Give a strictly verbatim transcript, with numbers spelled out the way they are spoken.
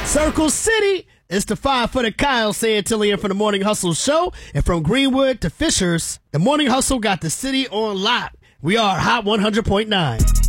Circle City. It's the five-footed Kyle Santillian from the Morning Hustle Show. And from Greenwood to Fishers, the Morning Hustle got the city on lock. We are Hot one hundred point nine.